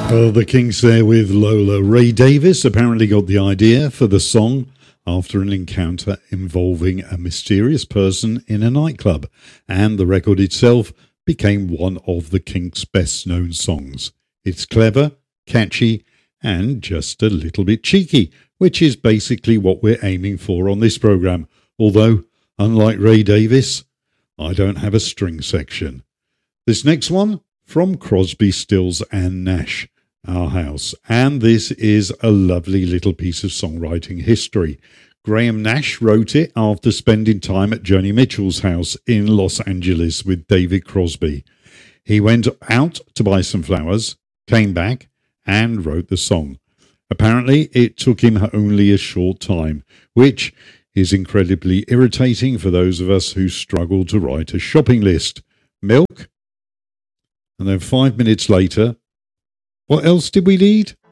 Well, the Kinks there with Lola. Ray Davies apparently got the idea for the song after an encounter involving a mysterious person in a nightclub, and the record itself became one of the Kinks' best-known songs. It's clever, catchy, and just a little bit cheeky, which is basically what we're aiming for on this programme, although, unlike Ray Davies, I don't have a string section. This next one, from Crosby, Stills and Nash, Our House, and this is a lovely little piece of songwriting history. Graham Nash wrote it after spending time at Joni Mitchell's house in Los Angeles with David Crosby. He went out to buy some flowers, came back, and wrote the song. Apparently, it took him only a short time, which is incredibly irritating for those of us who struggle to write a shopping list. Milk? And then 5 minutes later, what else did we need?